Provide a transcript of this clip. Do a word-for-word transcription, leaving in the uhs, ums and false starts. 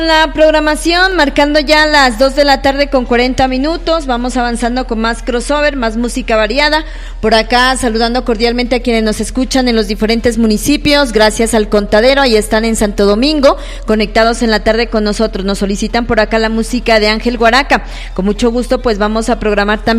La programación marcando ya las dos de la tarde con cuarenta minutos, vamos avanzando con más crossover, más música variada, por acá saludando cordialmente a quienes nos escuchan en los diferentes municipios, gracias al Contadero, ahí están en Santo Domingo, conectados en la tarde con nosotros, nos solicitan por acá la música de Ángel Guaraca, con mucho gusto pues vamos a programar también